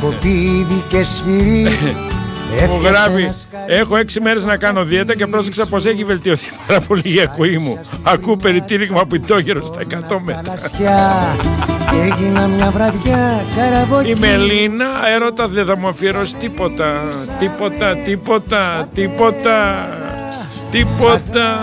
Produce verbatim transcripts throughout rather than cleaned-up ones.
σκουπίδι και σφυρί. Μου γράφει, έχω έξι μέρες να κάνω δίαιτα και πρόσεξα πως έχει βελτιωθεί πάρα πολύ η ακοή μου. Ακούω περιτύλιγμα από ητόγερο στα εκατό μέτρα. Έγινα μια βραδιά καραβόκι. Η Μελίνα, έρωτα δεν θα μου αφιερώσει τίποτα. Τίποτα, τίποτα, τίποτα. Τίποτα.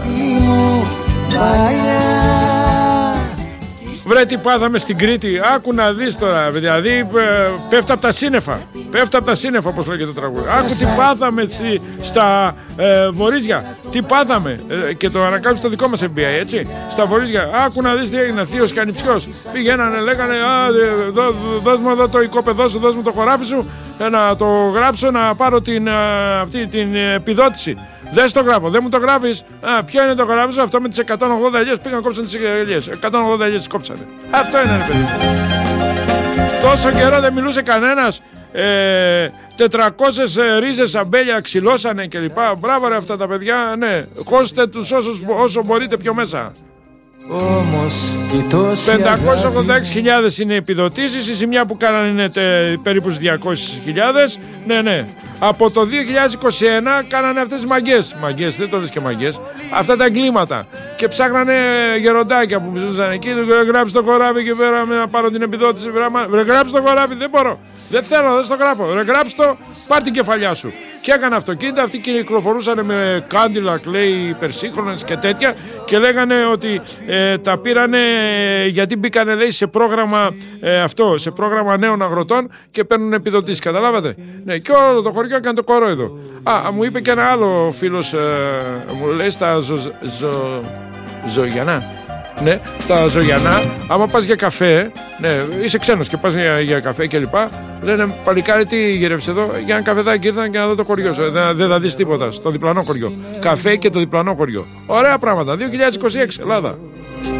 Βρε τι πάθαμε στην Κρήτη. Άκου να δεις τώρα. Δηλαδή πέφτει από τα σύννεφα. Πέφτει από τα σύννεφα, όπως λέγεται το τραγούδι. Άκου τι πάθαμε στη, στα ε, Βορίζια. Τι πάθαμε ε, και το ανακάλυψε στο δικό μας εφ μπι άι, έτσι. Στα Βορίζια. Άκου να δεις τι έγινε. Θείος και ανιψιός. Πηγαίνανε, λέγανε α, δώ, δώσ' μου εδώ το οικόπεδό σου, δώσ' μου το χωράφι σου, ε, να το γράψω, να πάρω την, ε, αυτή, την επιδότηση. Δεν στο γράφω, δεν μου το γράφεις. Α, ποιο είναι το γράφεις, αυτό με τις εκατόν ογδόντα ελιές. Πήγαν κόψαν τις ελιές. εκατόν ογδόντα ελιές τις κόψανε. Αυτό είναι, ρε παιδί. Τόσο καιρό δεν μιλούσε κανένας. Ε, τετρακόσιες ρίζες αμπέλια ξυλώσανε κλπ. Μπράβο ρε αυτά τα παιδιά. Ναι, χώστε τους όσους, όσο μπορείτε πιο μέσα. πεντακόσιες ογδόντα έξι χιλιάδες είναι επιδοτήσεις. Η ζημιά που κάνανε είναι τε, περίπου διακόσιες χιλιάδες. Ναι, ναι. Από το δύο χιλιάδες είκοσι ένα κάνανε αυτές τις μαγκές. Μαγκές, δεν το λες και μαγκές. Αυτά τα εγκλήματα. Και ψάχνανε γεροντάκια που ψούσαν εκεί. Γράψει το χωράφι και πέρα να πάρω την επιδότηση. Ρε γράψει το χωράφι, δεν μπορώ. Δεν θέλω, δεν στο γράφω. Ρε γράψει το, πάρ' την κεφαλιά σου. Και έκανα αυτοκίνητα. Αυτοί κυκλοφορούσαν με Cadillac, λέει, υπερσύγχρονες και τέτοια. Και λέγανε ότι ε, τα πήρανε γιατί μπήκανε, λέει, σε πρόγραμμα ε, αυτό, σε πρόγραμμα νέων αγροτών και παίρνουν επιδοτήσεις. Καταλάβατε. Ναι, και όλο το χωριό έκανε το κορόιδο. Α, μου είπε και ένα άλλο φίλος, ε, μου λέει στα ζω, ζω, Ζωγιανά. Ναι, στα Ζωγιανά, άμα πας για καφέ, ναι, είσαι ξένος και πας για, για καφέ κλπ. Λένε παλικάρι, τι γύρεψε εδώ, για ένα καφεδάκι ήρθαν και να δω το χωριό σου. Δεν, δεν θα δεις τίποτα στο διπλανό χωριό. Καφέ και το διπλανό χωριό. Ωραία πράγματα. δύο χιλιάδες είκοσι έξι, Ελλάδα.